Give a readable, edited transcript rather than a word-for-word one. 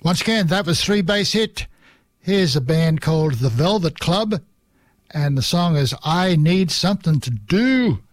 Once again, that was Three Bass Hit. Here's a band called The Velvet Club, and the song is I Need Something to Do.